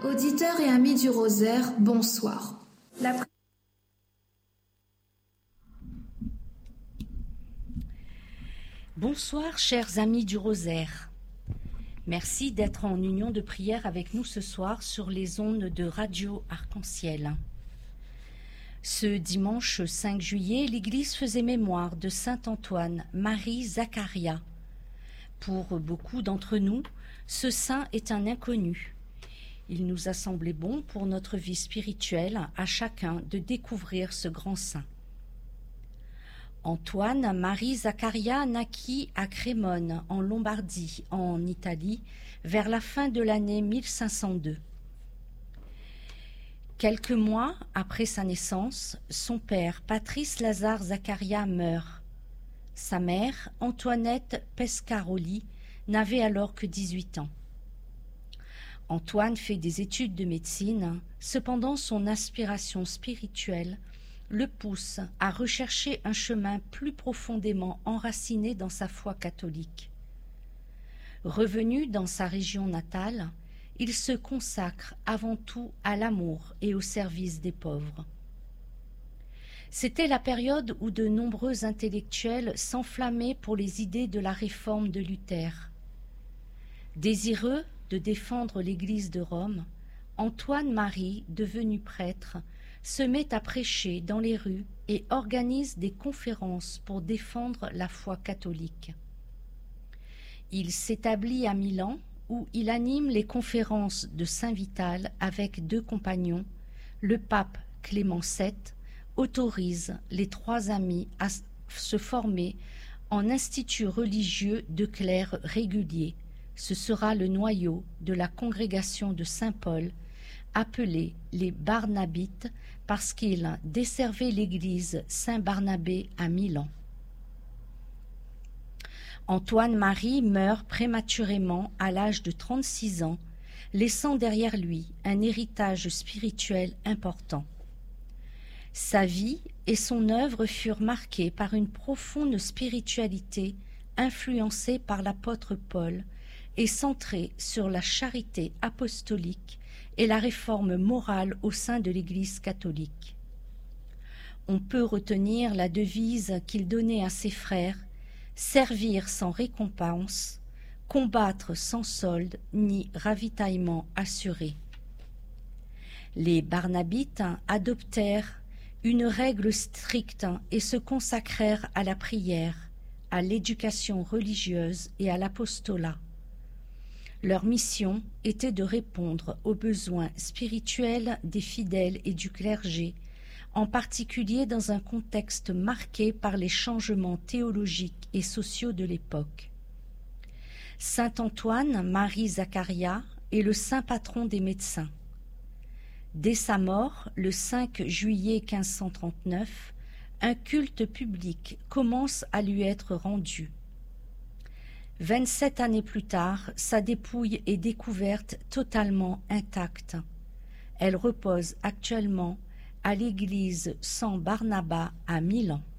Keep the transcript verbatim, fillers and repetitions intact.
Auditeurs et amis du Rosaire, bonsoir. La... Bonsoir, chers amis du Rosaire. Merci d'être en union de prière avec nous ce soir sur les ondes de Radio Arc-en-Ciel. Ce dimanche cinq juillet, l'Église faisait mémoire de saint Antoine Marie Zaccaria. Pour beaucoup d'entre nous, ce saint est un inconnu. Il nous a semblé bon pour notre vie spirituelle à chacun de découvrir ce grand saint. Antoine Marie Zaccaria naquit à Crémone, en Lombardie, en Italie, vers la fin de l'année mille cinq cent deux. Quelques mois après sa naissance, son père, Patrice Lazare Zaccaria, meurt. Sa mère, Antoinette Pescaroli, n'avait alors que dix-huit ans. Antoine fait des études de médecine, cependant son aspiration spirituelle le pousse à rechercher un chemin plus profondément enraciné dans sa foi catholique. Revenu dans sa région natale, il se consacre avant tout à l'amour et au service des pauvres. C'était la période où de nombreux intellectuels s'enflammaient pour les idées de la réforme de Luther. Désireux de défendre l'Église de Rome, Antoine-Marie, devenu prêtre, se met à prêcher dans les rues et organise des conférences pour défendre la foi catholique. Il s'établit à Milan, où il anime les conférences de Saint-Vital avec deux compagnons. Le pape Clément sept autorise les trois amis à se former en institut religieux de clercs réguliers. Ce sera le noyau de la congrégation de Saint-Paul, appelée les Barnabites, parce qu'ils desservaient l'église Saint-Barnabé à Milan. Antoine-Marie meurt prématurément à l'âge de trente-six ans, laissant derrière lui un héritage spirituel important. Sa vie et son œuvre furent marquées par une profonde spiritualité influencée par l'apôtre Paul et centrée sur la charité apostolique et la réforme morale au sein de l'Église catholique. On peut retenir la devise qu'il donnait à ses frères: servir sans récompense, combattre sans solde ni ravitaillement assuré. Les Barnabites adoptèrent une règle stricte et se consacrèrent à la prière, à l'éducation religieuse et à l'apostolat. Leur mission était de répondre aux besoins spirituels des fidèles et du clergé, en particulier dans un contexte marqué par les changements théologiques et sociaux de l'époque. Saint Antoine Marie Zaccaria est le saint patron des médecins. Dès sa mort, le cinq juillet quinze cent trente-neuf, un culte public commence à lui être rendu. Vingt-sept années plus tard, sa dépouille est découverte totalement intacte. Elle repose actuellement à l'église San Barnaba à Milan.